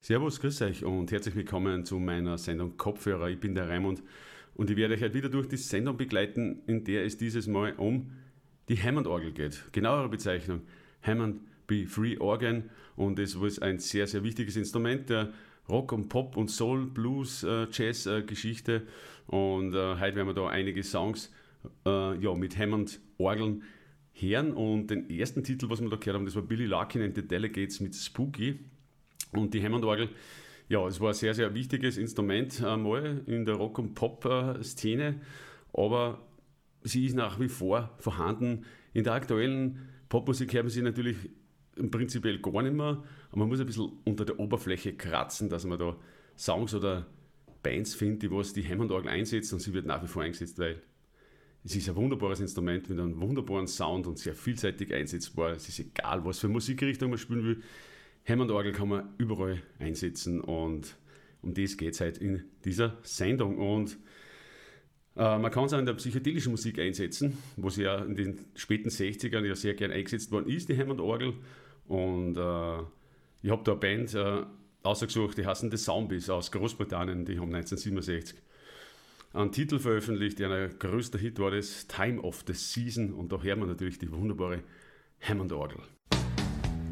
Servus, grüß euch und herzlich willkommen zu meiner Sendung Kopfhörer. Ich bin der Raimund und ich werde euch heute wieder durch die Sendung begleiten, in der es dieses Mal um die Hammond-Orgel geht. Genauere Bezeichnung Hammond B3 Organ, und es ist ein sehr, sehr wichtiges Instrument der Rock- und Pop- und Soul-, Blues-, Jazz-Geschichte, und heute werden wir da einige Songs mit Hammond-Orgeln hören, und den ersten Titel, was wir da gehört haben, das war Billy Larkin and the Delegates mit Spooky. Und die Hammond-Orgel, ja, es war ein sehr, sehr wichtiges Instrument einmal in der Rock- und Pop-Szene, aber sie ist nach wie vor vorhanden. In der aktuellen Popmusik hört man sie natürlich prinzipiell gar nicht mehr, aber man muss ein bisschen unter der Oberfläche kratzen, dass man da Songs oder Bands findet, die was die Hammond-Orgel einsetzen, und sie wird nach wie vor eingesetzt, weil es ist ein wunderbares Instrument mit einem wunderbaren Sound und sehr vielseitig einsetzbar. Es ist egal, was für Musikrichtung man spielen will. Hammond-Orgel kann man überall einsetzen, und um das geht es halt in dieser Sendung. Und man kann es auch in der psychedelischen Musik einsetzen, wo sie ja in den späten 60ern ja sehr gern eingesetzt worden ist, die Hammond-Orgel. Und ich habe da eine Band ausgesucht, die heißen The Zombies aus Großbritannien, die haben 1967 einen Titel veröffentlicht, der größter Hit war, das Time of the Season, und da hört man natürlich die wunderbare Hammond-Orgel.